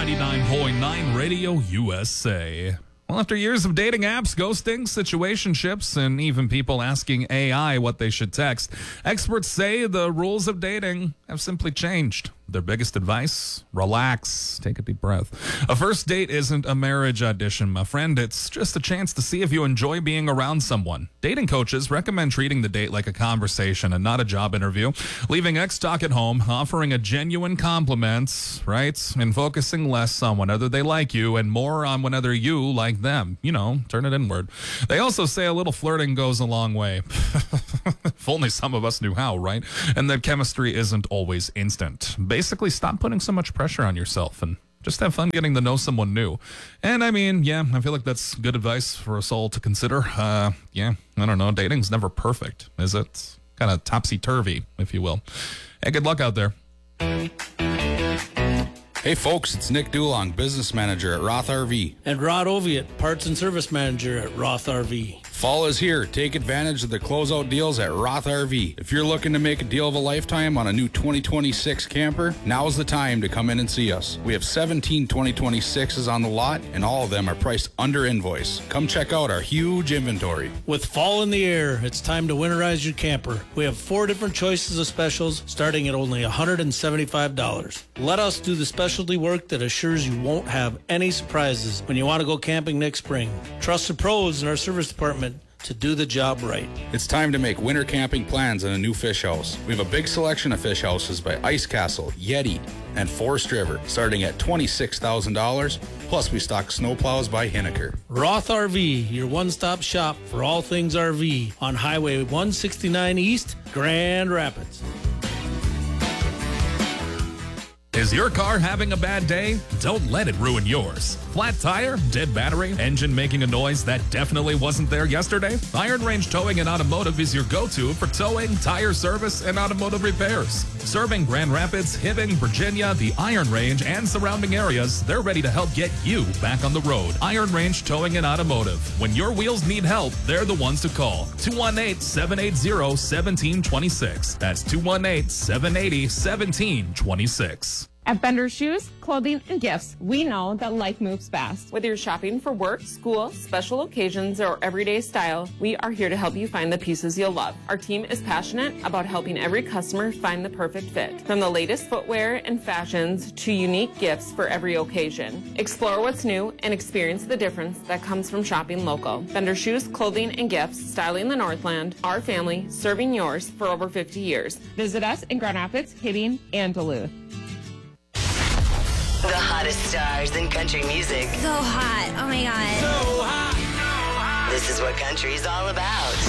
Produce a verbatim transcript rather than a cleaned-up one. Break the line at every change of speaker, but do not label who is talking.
ninety-nine point nine Radio U S A. Well, after years of dating apps, ghosting, situationships, and even people asking A I what they should text, experts say the rules of dating have simply changed. Their biggest advice? Relax. Take a deep breath. A first date isn't a marriage audition, my friend. It's just a chance to see if you enjoy being around someone. Dating coaches recommend treating the date like a conversation and not a job interview, leaving X talk at home, offering a genuine compliment, right? And focusing less on whether they like you and more on whether you like them. You know, turn it inward. They also say a little flirting goes a long way. If only some of us knew how, right? And that chemistry isn't always instant. Basically, stop putting so much pressure on yourself and just have fun getting to know someone new. And I mean, yeah, I feel like that's good advice for us all to consider. Uh, yeah, I don't know. Dating's never perfect, is it? Kind of topsy-turvy, if you will. Hey, good luck out there.
Hey folks, it's Nick Dulong, business manager at Roth R V.
And Rod Oviatt, parts and service manager at Roth R V.
Fall is here. Take advantage of the closeout deals at Roth R V. If you're looking to make a deal of a lifetime on a new twenty twenty-six camper, now's the time to come in and see us. We have seventeen twenty twenty-sixes on the lot, and all of them are priced under invoice. Come check out our huge inventory.
With fall in the air, it's time to winterize your camper. We have four different choices of specials starting at only one hundred seventy-five dollars. Let us do the specialty work that assures you won't have any surprises when you want to go camping next spring. Trust the pros in our service department to do the job right.
It's time to make winter camping plans in a new fish house. We have a big selection of fish houses by Ice Castle, Yeti, and Forest River, starting at twenty-six thousand dollars. Plus, we stock snowplows by Hinneker.
Roth R V, your one-stop shop for all things R V on Highway one sixty-nine East, Grand Rapids.
Is your car having a bad day? Don't let it ruin yours. Flat tire, dead battery, engine making a noise that definitely wasn't there yesterday? Iron Range Towing and Automotive is your go-to for towing, tire service, and automotive repairs. Serving Grand Rapids, Hibbing, Virginia, the Iron Range, and surrounding areas, they're ready to help get you back on the road. Iron Range Towing and Automotive. When your wheels need help, they're the ones to call. two one eight, seven eight zero, one seven two six. That's two one eight, seven eight zero, one seven two six.
At Bender Shoes, Clothing, and Gifts, we know that life moves fast. Whether you're shopping for work, school, special occasions, or everyday style, we are here to help you find the pieces you'll love. Our team is passionate about helping every customer find the perfect fit. From the latest footwear and fashions to unique gifts for every occasion. Explore what's new and experience the difference that comes from shopping local. Bender Shoes, Clothing, and Gifts, styling the Northland, our family, serving yours for over fifty years. Visit us in Grand Rapids, Hibbing, and Duluth.
The hottest stars in country music.
So hot. Oh my God.
So hot. This is what country's all about.